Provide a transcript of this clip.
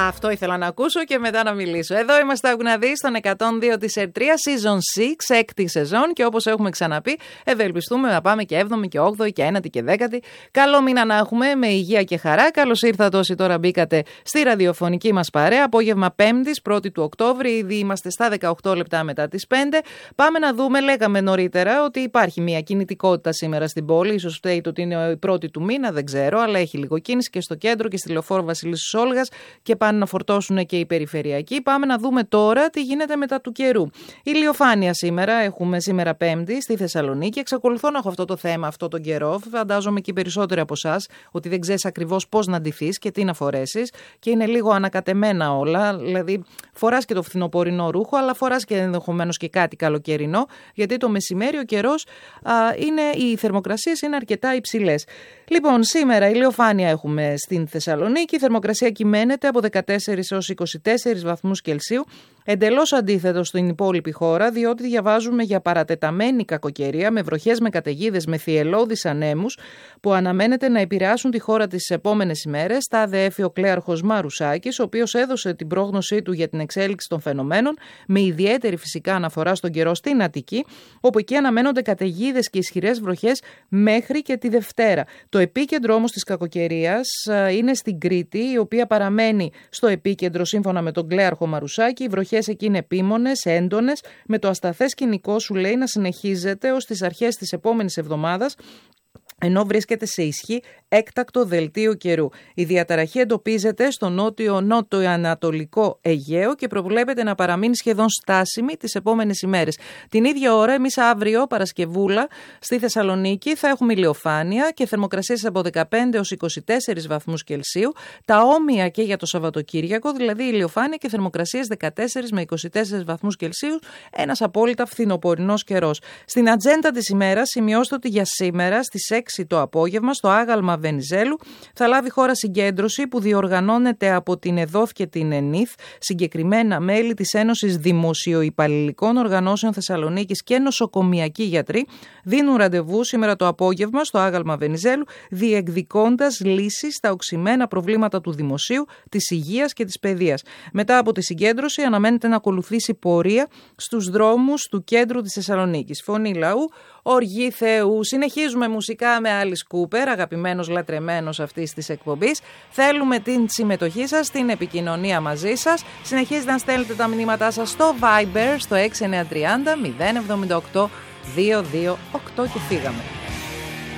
Αυτό ήθελα να ακούσω και μετά να μιλήσω. Εδώ είμαστε Αγουναδί στον 102 της ΕΡΤΡΙΑ, Season 6, έκτη σεζόν. Και όπως έχουμε ξαναπεί, ευελπιστούμε να πάμε και 7η και 8η και 9η και 10η. Καλό μήνα να έχουμε με υγεία και χαρά. Καλώς ήρθατε όσοι τώρα μπήκατε στη ραδιοφωνική μας παρέα. Απόγευμα Πέμπτης, 1η του Οκτώβρη. Ήδη είμαστε στα 18 λεπτά μετά τις 5. Πάμε να δούμε, λέγαμε νωρίτερα, ότι υπάρχει μια κινητικότητα σήμερα στην πόλη. Ίσως φταίει το ότι είναι η πρώτη του μήνα, δεν ξέρω, αλλά έχει λίγο κίνηση και στο κέντρο και στη Λεωφόρο Βασιλίσσης Όλγας και πάνε να φορτώσουν και οι περιφερειακοί. Πάμε να δούμε τώρα τι γίνεται μετά του καιρού. Ηλιοφάνεια σήμερα, έχουμε σήμερα Πέμπτη στη Θεσσαλονίκη. Εξακολουθώ να έχω αυτό το θέμα αυτόν τον καιρό. Φαντάζομαι και οι περισσότεροι από εσάς ότι δεν ξέρεις ακριβώς πώς να ντυθείς και τι να φορέσεις. Και είναι λίγο ανακατεμένα όλα. Δηλαδή, φοράς και το φθινοπορεινό ρούχο, αλλά φοράς και ενδεχομένως και κάτι καλοκαιρινό, γιατί το μεσημέρι ο καιρός, οι θερμοκρασίες είναι αρκετά υψηλές. Λοιπόν, σήμερα ηλιοφάνεια έχουμε στην Θεσσαλονίκη. Η θερμοκρασία κυμαίνεται από 14 έως 24 βαθμούς Κελσίου. Εντελώς αντίθετο στην υπόλοιπη χώρα, διότι διαβάζουμε για παρατεταμένη κακοκαιρία με βροχές, με καταιγίδες, με θυελλώδεις ανέμους που αναμένεται να επηρεάσουν τη χώρα τις επόμενες ημέρες. Τα αδέφη ο κλέαρχος Μαρουσάκης, ο οποίος έδωσε την πρόγνωσή του για την εξέλιξη των φαινομένων, με ιδιαίτερη φυσικά αναφορά στον καιρό στην Αττική, όπου εκεί αναμένονται καταιγίδες και ισχυρές βροχές μέχρι και τη Δευτέρα. Το επίκεντρο όμως της κακοκαιρίας είναι στην Κρήτη, η οποία παραμένει στο επίκεντρο σύμφωνα με τον κλέαρχο Μαρουσάκη. Οι βροχές εκεί είναι επίμονες, έντονες, με το ασταθές σκηνικό, σου λέει, να συνεχίζεται ως τις αρχές της επόμενης εβδομάδας, ενώ βρίσκεται σε ισχύ έκτακτο δελτίο καιρού. Η διαταραχή εντοπίζεται στο νότιο-ανατολικό Αιγαίο και προβλέπεται να παραμείνει σχεδόν στάσιμη τις επόμενες ημέρες. Την ίδια ώρα, εμείς αύριο, Παρασκευούλα, στη Θεσσαλονίκη θα έχουμε ηλιοφάνεια και θερμοκρασίες από 15 έως 24 βαθμούς Κελσίου. Τα όμοια και για το Σαββατοκύριακο, δηλαδή ηλιοφάνεια και θερμοκρασίες 14 με 24 βαθμούς Κελσίου, ένας απόλυτα φθινοπορεινός καιρός. Στην ατζέντα της ημέρας σημειώστε ότι για σήμερα στις 6 το απόγευμα στο άγαλμα Βενιζέλου θα λάβει χώρα συγκέντρωση που διοργανώνεται από την ΕΔΟΦ και την ΕΝΙΘ, συγκεκριμένα μέλη της Ένωσης Δημοσιοϊπαλληλικών Οργανώσεων Θεσσαλονίκης και νοσοκομιακοί γιατροί δίνουν ραντεβού σήμερα το απόγευμα στο άγαλμα Βενιζέλου, διεκδικώντας λύσεις στα οξυμένα προβλήματα του δημοσίου, της υγείας και της παιδείας. Μετά από τη συγκέντρωση αναμένεται να ακολουθήσει πορεία στους δρόμους του κέντρου της Θεσσαλονίκης. Φωνή λαού, οργή Θεού. Συνεχίζουμε μουσικά με Alice Cooper, αγαπημένος λατρεμένος αυτής της εκπομπής. Θέλουμε την συμμετοχή σας, την επικοινωνία μαζί σας. Συνεχίζετε να στέλνετε τα μηνύματά σας στο Viber στο 6930 078 228 και φύγαμε.